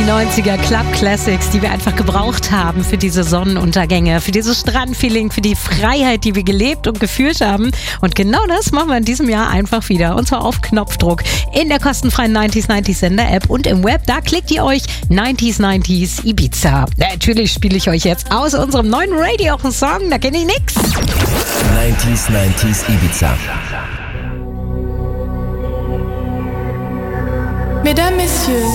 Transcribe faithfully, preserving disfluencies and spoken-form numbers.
neunziger Club Classics, die wir einfach gebraucht haben für diese Sonnenuntergänge, für dieses Strandfeeling, für die Freiheit, die wir gelebt und gefühlt haben. Und genau das machen wir in diesem Jahr einfach wieder. Und zwar auf Knopfdruck in der kostenfreien neunzig neunzig Sender-App und im Web. Da klickt ihr euch neunzig neunzig Ibiza. Natürlich spiele ich euch jetzt aus unserem neuen Radio-Song. Da kenne ich nix. neunzig neunzig Ibiza. Mesdames, Messieurs,